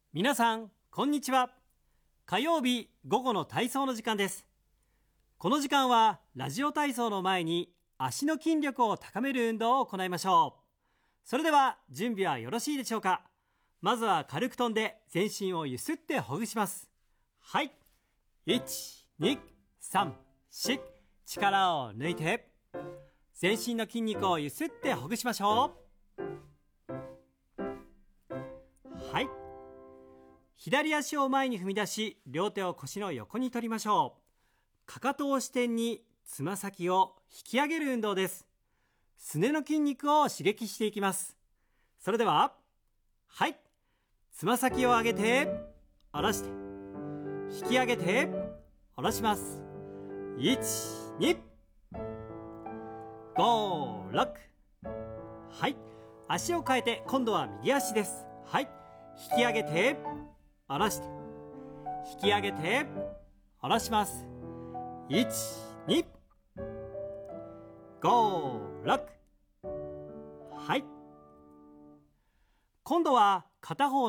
皆さん、こんにちは。火曜日午後の体操の時間です。この時間はラジオ体操の前に足の筋力を高める運動を行いましょう。それでは準備はよろしいでしょうか。まずは軽く飛んで全身をゆすってほぐします。はい。1、2、3、4。力を抜いて全身の筋肉をゆすってほぐしましょう。はい。左足を前に踏み出し、両手を腰の横に取りましょう。かかとを支点につま先を引き上げる運動です。すねの筋肉を刺激していきます。それでは、はい。つま先を上げて、下ろして、引き上げて、下ろします。1、2、5、6。はい。足を変えて、今度は右足です。はい。引き上げて、下ろして引き上げて下ろします。1、2、5、6。はい。今度は片方